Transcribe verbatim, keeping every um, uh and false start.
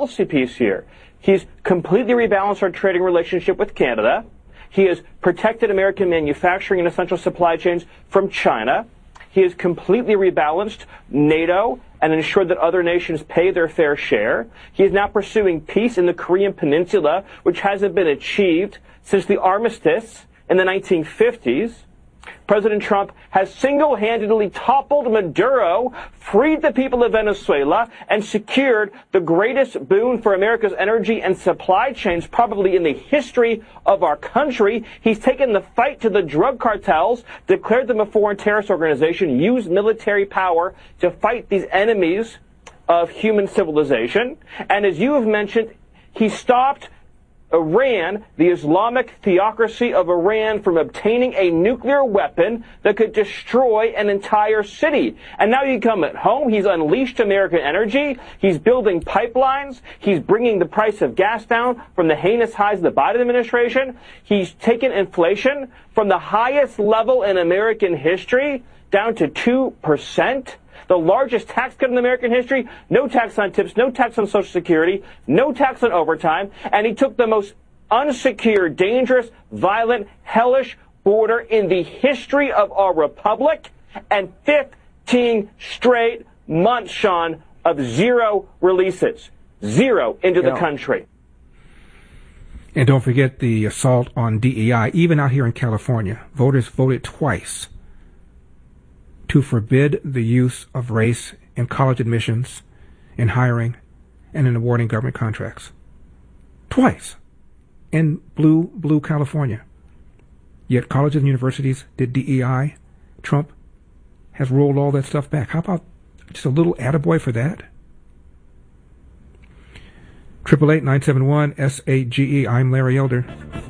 policy piece here. He's completely rebalanced our trading relationship with Canada. He has protected American manufacturing and essential supply chains from China. He has completely rebalanced NATO and ensured that other nations pay their fair share. He is now pursuing peace in the Korean Peninsula, which hasn't been achieved since the armistice in the nineteen fifties. President Trump has single-handedly toppled Maduro, freed the people of Venezuela, and secured the greatest boon for America's energy and supply chains probably in the history of our country. He's taken the fight to the drug cartels, declared them a foreign terrorist organization, used military power to fight these enemies of human civilization. And as you have mentioned, he stopped Iran, the Islamic theocracy of Iran, from obtaining a nuclear weapon that could destroy an entire city. And now you come at home, he's unleashed American energy, he's building pipelines, he's bringing the price of gas down from the heinous highs of the Biden administration, he's taken inflation from the highest level in American history down to two percent. The largest tax cut in American history, no tax on tips, no tax on Social Security, no tax on overtime, and he took the most unsecure, dangerous, violent, hellish border in the history of our republic, and fifteen straight months, Sean, of zero releases. Zero into the Yeah. country. And don't forget the assault on D E I. Even out here in California, voters voted twice to forbid the use of race in college admissions, in hiring, and in awarding government contracts. Twice. In blue, blue California. Yet colleges and universities did D E I. Trump has rolled all that stuff back. How about just a little attaboy for that? eight eight eight, nine seven one, S A G E. I'm Larry Elder.